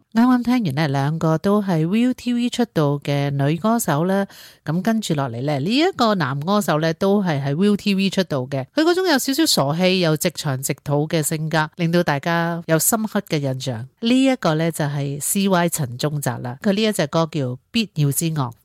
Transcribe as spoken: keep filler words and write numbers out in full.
啱啱聽完呢兩個都係 ViuTV 出道嘅女歌手啦，咁跟住落嚟呢，呢一個男歌手呢都係喺 ViuTV 出道嘅，佢嗰種有少少傻氣又直腸直肚嘅性格，令到大家有深刻嘅印象。呢一個呢就係 C Y 陳宗澤啦，佢呢一隻歌叫《必要之惡》。